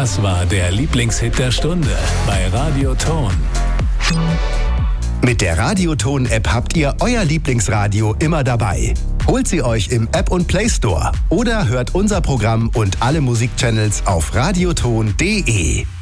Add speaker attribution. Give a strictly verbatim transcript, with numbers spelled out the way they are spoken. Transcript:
Speaker 1: Das war der Lieblingshit der Stunde bei Radio Ton.
Speaker 2: Mit der Radio Ton App habt ihr euer Lieblingsradio immer dabei. Holt sie euch im App und Play Store oder hört unser Programm und alle Musikchannels auf radioton punkt de.